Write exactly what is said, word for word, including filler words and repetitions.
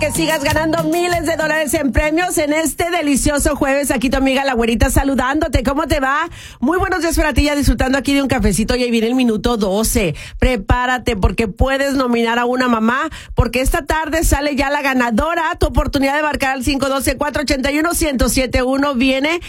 Que sigas ganando miles de dólares en premios en este delicioso jueves. Aquí tu amiga la güerita saludándote. ¿Cómo te va? Muy buenos días para ti, ya disfrutando aquí de un cafecito. Y ahí viene el minuto doce. Prepárate porque puedes nominar a una mamá, porque esta tarde sale ya la ganadora. Tu oportunidad de marcar al cinco uno dos, cuatro ocho uno, uno cero siete uno viene